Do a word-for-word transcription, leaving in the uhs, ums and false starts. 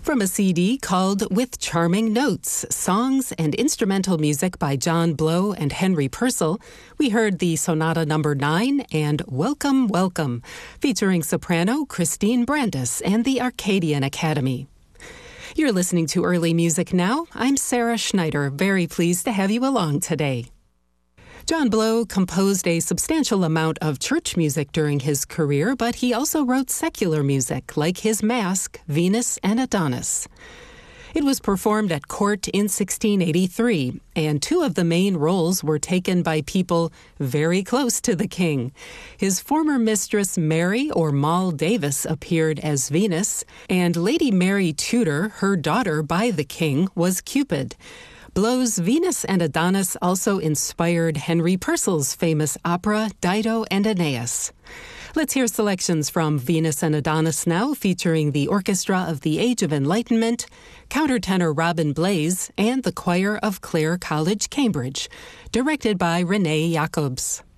From a C D called With Charming Notes, Songs and Instrumental Music by John Blow and Henry Purcell, we heard the Sonata Number nine and Welcome, Welcome, featuring soprano Christine Brandis and the Arcadian Academy. You're listening to Early Music Now. I'm Sarah Schneider, very pleased to have you along today. John Blow composed a substantial amount of church music during his career, but he also wrote secular music, like his Masque, Venus and Adonis. It was performed at court in sixteen eighty-three, and two of the main roles were taken by people very close to the king. His former mistress Mary, or Moll Davis, appeared as Venus, and Lady Mary Tudor, her daughter by the king, was Cupid. Blow's Venus and Adonis also inspired Henry Purcell's famous opera Dido and Aeneas. Let's hear selections from Venus and Adonis now, featuring the Orchestra of the Age of Enlightenment, countertenor Robin Blaze, and the choir of Clare College, Cambridge, directed by Renee Jacobs.